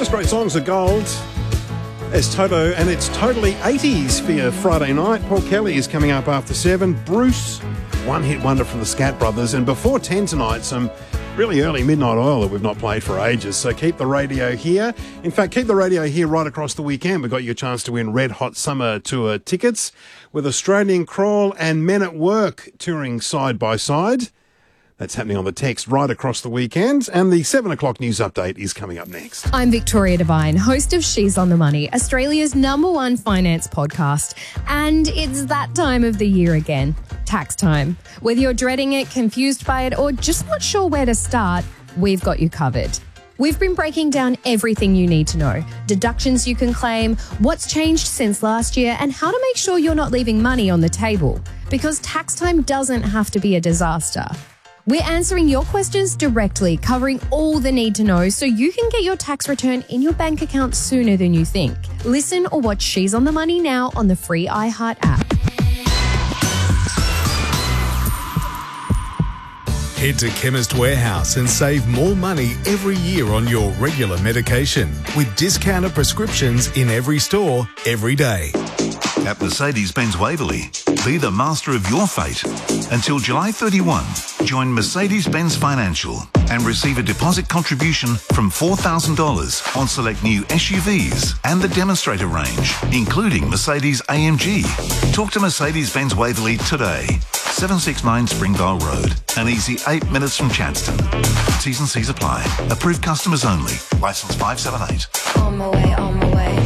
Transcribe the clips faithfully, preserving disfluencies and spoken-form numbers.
Just great songs of gold. It's Toto, and it's totally eighties for your Friday night. Paul Kelly is coming up after seven. Bruce, one-hit wonder from the Scat Brothers. And before ten tonight, some really early Midnight Oil that we've not played for ages. So keep the radio here. In fact, keep the radio here right across the weekend. We've got you a chance to win Red Hot Summer Tour tickets with Australian Crawl and Men at Work touring side by side. That's happening on the text right across the weekend. And the seven o'clock news update is coming up next. I'm Victoria Devine, host of She's on the Money, Australia's number one finance podcast. And it's that time of the year again, tax time. Whether you're dreading it, confused by it, or just not sure where to start, we've got you covered. We've been breaking down everything you need to know, deductions you can claim, what's changed since last year, and how to make sure you're not leaving money on the table. Because tax time doesn't have to be a disaster. We're answering your questions directly, covering all the need to know so you can get your tax return in your bank account sooner than you think. Listen or watch She's on the Money now on the free iHeart app. Head to Chemist Warehouse and save more money every year on your regular medication with discounted prescriptions in every store, every day. At Mercedes-Benz Waverley, be the master of your fate. Until July thirty-first, join Mercedes-Benz Financial and receive a deposit contribution from four thousand dollars on select new S U Vs and the demonstrator range, including Mercedes A M G. Talk to Mercedes-Benz Waverley today. seven sixty-nine Springvale Road, an easy eight minutes from Chadstone. T's and C's apply. Approved customers only. Licence five seven eight. On my way, on my way.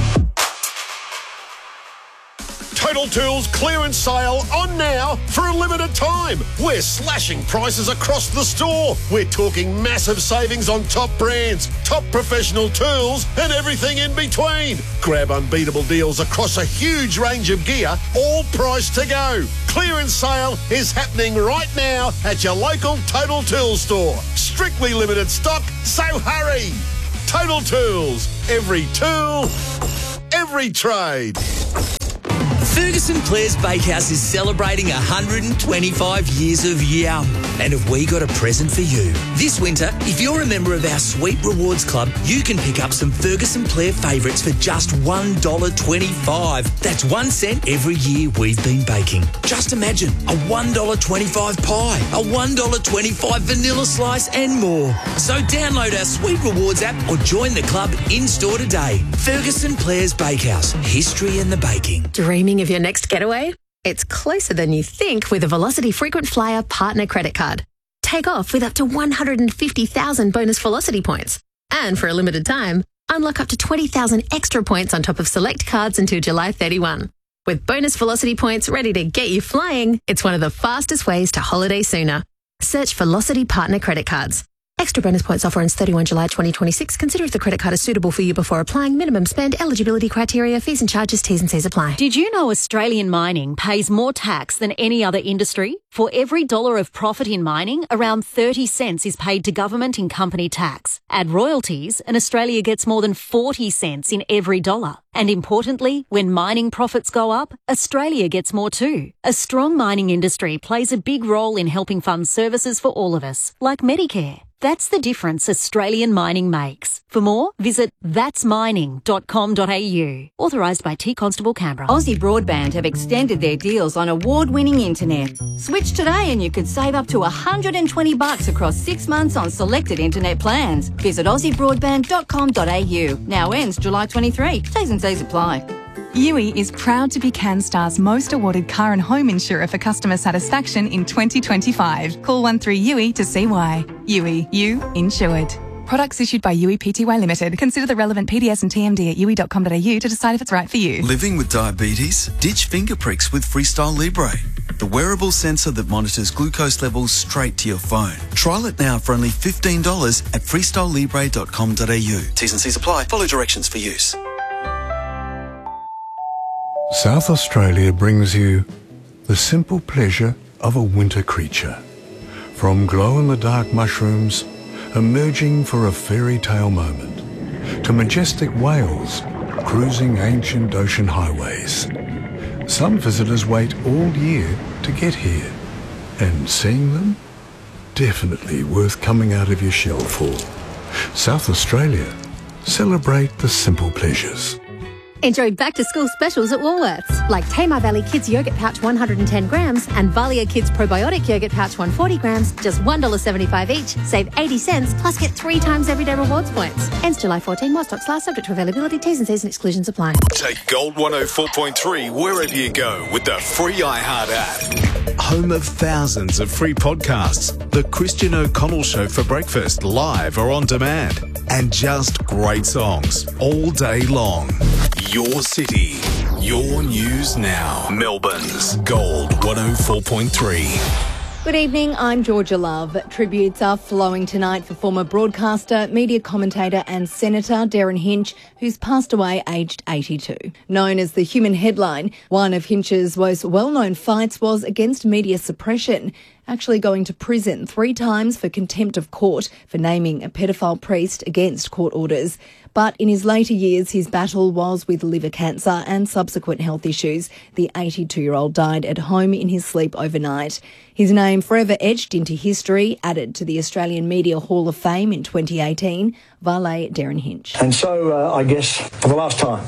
Total Tools clearance sale on now for a limited time. We're slashing prices across the store. We're talking massive savings on top brands, top professional tools, and everything in between. Grab unbeatable deals across a huge range of gear, all priced to go. Clearance sale is happening right now at your local Total Tools store. Strictly limited stock, so hurry. Total Tools. Every tool, every trade. Ferguson Clare's Bakehouse is celebrating one hundred twenty-five years of yum. And have we got a present for you? This winter, if you're a member of our Sweet Rewards Club, you can pick up some Ferguson Clare favourites for just one dollar twenty-five. That's one cent every year we've been baking. Just imagine a one dollar twenty-five pie, a one dollar twenty-five vanilla slice and more. So download our Sweet Rewards app or join the club in-store today. Ferguson Clare's Bakehouse. History in the baking. Dreaming of your next getaway? It's closer than you think with a Velocity Frequent Flyer Partner Credit Card. Take off with up to one hundred fifty thousand bonus Velocity points. And for a limited time, unlock up to twenty thousand extra points on top of select cards until July thirty-first. With bonus Velocity points ready to get you flying, it's one of the fastest ways to holiday sooner. Search Velocity Partner Credit Cards. Extra bonus points offer ends thirty-first July twenty twenty-six. Consider if the credit card is suitable for you before applying. Minimum spend, eligibility criteria, fees and charges, T's and C's apply. Did you know Australian mining pays more tax than any other industry? For every dollar of profit in mining, around thirty cents is paid to government in company tax. Add royalties, and Australia gets more than forty cents in every dollar. And importantly, when mining profits go up, Australia gets more too. A strong mining industry plays a big role in helping fund services for all of us, like Medicare. That's the difference Australian mining makes. For more, visit that's mining dot com dot a u. Authorised by T Constable Canberra. Aussie Broadband have extended their deals on award-winning internet. Switch today and you could save up to one hundred twenty bucks across six months on selected internet plans. Visit aussie broadband dot com dot a u. Now ends July twenty-third. T's and C's apply. U I is proud to be CanStar's most awarded car and home insurer for customer satisfaction in twenty twenty-five. Call one three U I to see why. U I, you insured. Products issued by U I Pty Limited. Consider the relevant P D S and T M D at u i dot com dot a u to decide if it's right for you. Living with diabetes? Ditch finger pricks with Freestyle Libre, the wearable sensor that monitors glucose levels straight to your phone. Trial it now for only fifteen dollars at freestyle libre dot com dot a u. T's and C's apply. Follow directions for use. South Australia brings you the simple pleasure of a winter creature. From glow-in-the-dark mushrooms emerging for a fairy tale moment, to majestic whales cruising ancient ocean highways. Some visitors wait all year to get here, and seeing them, definitely worth coming out of your shell for. South Australia, Celebrate the simple pleasures. Enjoy back-to-school specials at Woolworths, like Tamar Valley Kids Yogurt Pouch one hundred ten grams and Valia Kids Probiotic Yogurt Pouch one hundred forty grams, just one dollar seventy-five each. Save eighty cents, plus get three times everyday rewards points. Ends July fourteenth. More stocks last, subject to availability. T's and C's and exclusions apply. Take Gold one oh four point three wherever you go with the free iHeart app. Home of thousands of free podcasts. The Christian O'Connell Show for breakfast, live or on demand. And just great songs all day long. Your city, your news now. Melbourne's Gold one oh four point three. Good evening, I'm Georgia Love. Tributes are flowing tonight for former broadcaster, media commentator and Senator Darren Hinch, who's passed away aged eighty-two. Known as the Human Headline, one of Hinch's most well-known fights was against media suppression, actually going to prison three times for contempt of court for naming a pedophile priest against court orders. But in his later years, his battle was with liver cancer and subsequent health issues. The eighty-two-year-old died at home in his sleep overnight. His name forever etched into history, added to the Australian Media Hall of Fame in twenty eighteen, Valet Darren Hinch. And so, uh, I guess, for the last time,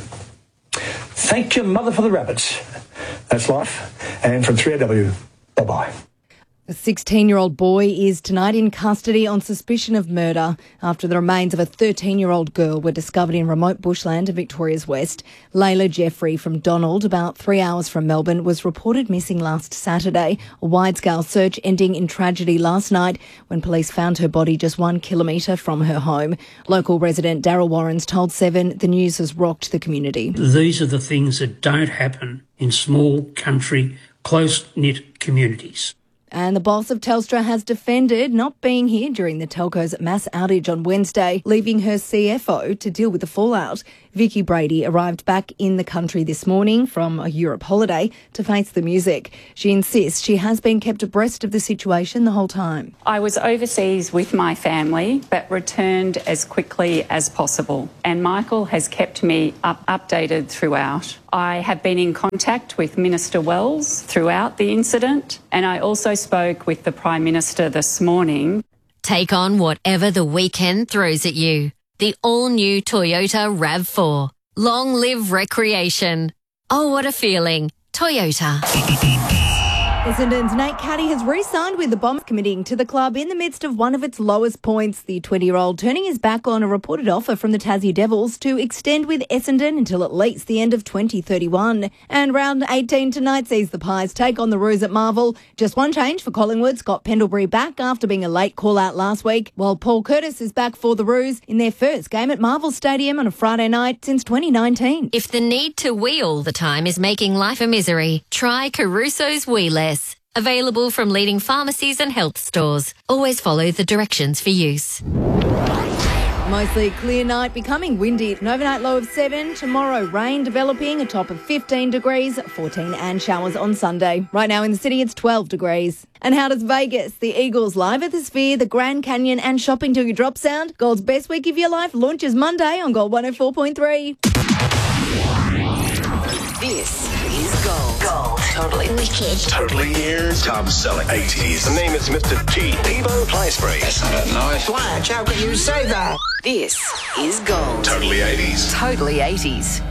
thank your mother for the rabbits. That's life. And from three A W, bye-bye. A sixteen-year-old boy is tonight in custody on suspicion of murder after the remains of a thirteen-year-old girl were discovered in remote bushland of Victoria's West. Layla Jeffrey from Donald, about three hours from Melbourne, was reported missing last Saturday. A wide-scale search ending in tragedy last night when police found her body just one kilometre from her home. Local resident Daryl Warrens told Seven the news has rocked the community. These are the things that don't happen in small, country, close-knit communities. And the boss of Telstra has defended not being here during the telco's mass outage on Wednesday, leaving her C F O to deal with the fallout. Vicky Brady arrived back in the country this morning from a Europe holiday to face the music. She insists she has been kept abreast of the situation the whole time. I was overseas with my family, but returned as quickly as possible. And Michael has kept me up- updated throughout. I have been in contact with Minister Wells throughout the incident, and I also spoke with the Prime Minister this morning. Take on whatever the weekend throws at you. The all-new Toyota RAV four. Long live recreation. Oh, what a feeling. Toyota. Essendon's Nate Caddy has re-signed with the Bombers, committing to the club in the midst of one of its lowest points. The twenty-year-old turning his back on a reported offer from the Tassie Devils to extend with Essendon until at least the end of twenty thirty-one. And round eighteen tonight sees the Pies take on the Roos at Marvel. Just one change for Collingwood. Scott Pendlebury back after being a late call-out last week, while Paul Curtis is back for the Roos in their first game at Marvel Stadium on a Friday night since twenty nineteen. If the need to wee all the time is making life a misery, try Caruso's Wee Less. Available from leading pharmacies and health stores. Always follow the directions for use. Mostly clear night, becoming windy. An overnight low of seven. Tomorrow, rain developing, a top of fifteen degrees, fourteen and showers on Sunday. Right now in the city, it's twelve degrees. And how does Vegas? The Eagles live at the Sphere, the Grand Canyon and shopping till you drop sound. Gold's best week of your life launches Monday on Gold one oh four point three. This is Gold. Gold. Totally wicked. Totally ears. Top selling. eighties. The name is Mister T. Evo Play Spray. That's not nice. Flash, how can you say that? This is Gold. Totally eighties. Totally eighties.